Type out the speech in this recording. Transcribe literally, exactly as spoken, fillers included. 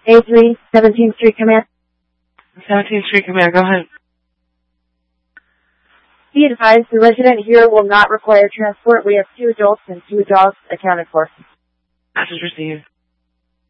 A three, seventeenth Street Command. seventeenth Street Command, go ahead. Be advised, the resident here will not require transport. We have two adults and two dogs accounted for. Message received.